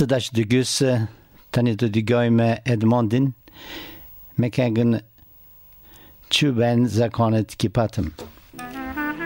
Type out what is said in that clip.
të dash dygys tani të dygoj me Edmondin me këngën që ben zakonet ki patëm.